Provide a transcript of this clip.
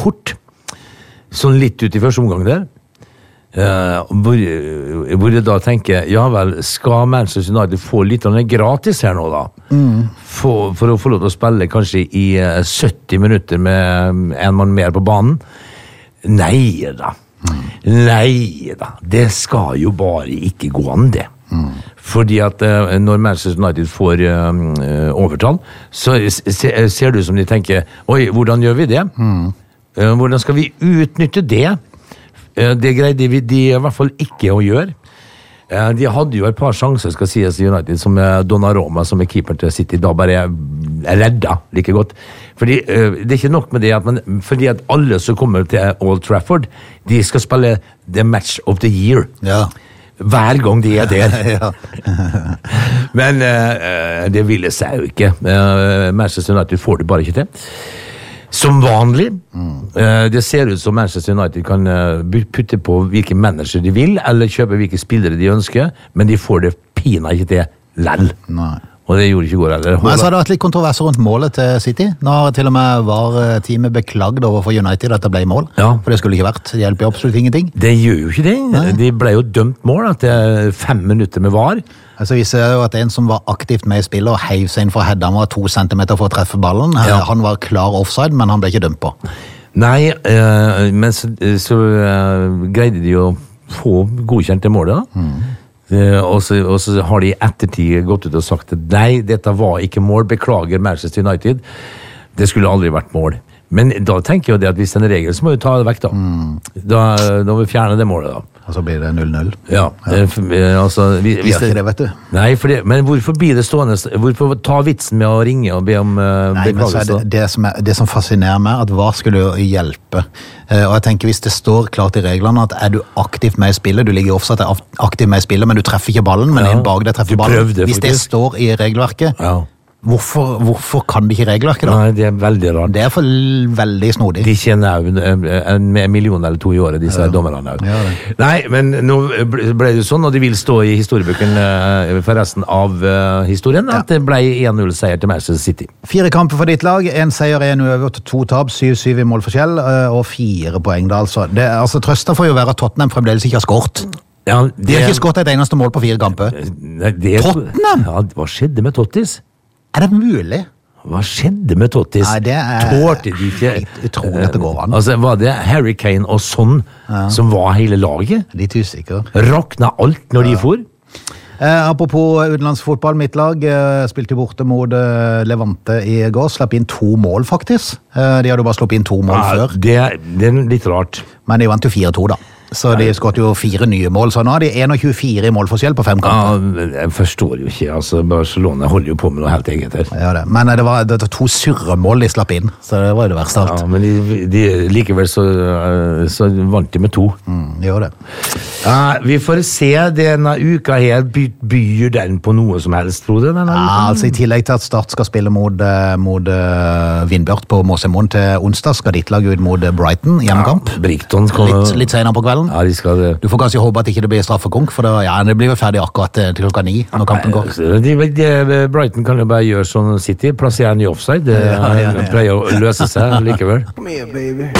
kort, sånn litt ut I første omgang der, hvor jeg da tenker, ja vel, skal Manchester United få litt av det gratis her nå da? For å få lov til å spille kanskje I 70 minutter med en mann mer på banen? Nei da, det skal jo bare ikke gå an det. Fordi at når Manchester United får overtall, så ser det ut som de tenker, oi, hvordan gjør vi det? Hvordan skal vi utnytte det? Det greide de I hvert fall ikke å gjøre. De hadde jo et par sjanser, skal sies I United, som Donnarumma, som keeper til City, da bare redda like godt. Fordi det ikke nok med det, fordi at alle som kommer til Old Trafford, de skal spille the match of the year. Ja. Hver gang de der. Ja. Men det ville seg jo ikke. Manchester United får det bare ikke til. Som vanlig. Det ser ut som Manchester United kan putte på hvilke manager de vil, eller kjøpe hvilke spillere de ønsker, men de får det pina ikke til lell. Nei. Og det gjorde ikke går heller. Men så har det vært litt kontroverser rundt målet til City. Nå har til og med teamet beklagd overfor United at det ble mål. Ja. For det skulle ikke vært. Det hjelper jo absolutt ingenting. Det gjør jo ikke det. Nei. De ble jo dømt mål etter 5 minutter med VAR. Altså viser det jo at en som var aktivt med I spillet og heiv seg inn for head, han var 2 centimeter for å treffe ballen. Ja. Han var klar offside, men han ble ikke dømt på. Nei, men så greide de å få godkjent det målet da. Og så har de I ettertid gått ut og sagt at nei, dette var ikke mål, beklager Manchester United, det skulle aldri vært mål. Men da tenker jeg det at hvis det en regel, så må vi ta det vekk da. Da må vi fjerne det målet da. Og så blir det 0-0. Ja. Altså, hvis det, det, vet du. Nei, men hvorfor blir det stående? Hvorfor ta vitsen med å ringe og be om beklagelse? Nei, det som fascinerer meg, at hva skulle jo hjelpe? Og jeg tenker, hvis det står klart I reglene at du aktivt med I spillet, du ligger offsatt aktivt med I spillet, men du treffer ikke ballen, men en bak deg treffer ballen. Hvis det står I regelverket, hvorfor kan de ikke regelverket da? Nei, det veldig rart. Det for veldig snodig. De tjener en million eller 2 I året, disse dommerne. Ja, nei, men nå ble det sånn, og det vil stå I historiebøken for resten av historien, at det ble 1-0-seier til Manchester City. 4 kamper for ditt lag, 1 seier, 1 uavgjort, 2 tap, 7-7 I målforskjell, og 4 poeng da, altså. Trøsta får jo være at Tottenham fremdeles ikke har skåret. Ja, de har ikke skåret et eneste mål på 4 kamper. Tottenham? Ja, hva skjedde med Tottis? Det mulig? Hva skjedde med Tottis? Nei, det tårte de ikke. Jeg tror at det går an. Altså, var det Harry Kane og Son som var hele laget? Litt usikker. Rakna alt når de for? Apropos utenlandsfotball, mitt lag spilte borte mot Levante I går, slapp inn 2 mål faktisk. De hadde bare sluppet inn 2 mål før. Det litt rart. Men de vant jo 4-2 da. Så de skåret jo 4 nye mål, så nå har de 21-4 I målforskjell på 5 kamper. Ja, jeg forstår jo ikke, altså Barcelona holder jo på med noe helt eget her. Ja, det. Men det var 2 surremål de slapp inn, så det var jo det verste alt. Ja, men de likevel så vant de med 2. Gjør det. Vi får se denne uka her, byr den på noe som helst, Frode? Altså I tillegg til at Start skal spille mot Vindbjørn på Måsemon til onsdag, skal ditt lag ut mot Brighton, hjemmekamp. Ja, Brighton litt senere på kvelden. Ja, de skal det. Du får kanskje håpe at ikke det blir straffekonk, for det blir jo ferdig akkurat til klokka 9 når kampen går. Brighton kan jo bare gjøre sånn City, plassere en I offside, det pleier å løse seg likevel. Come here, baby.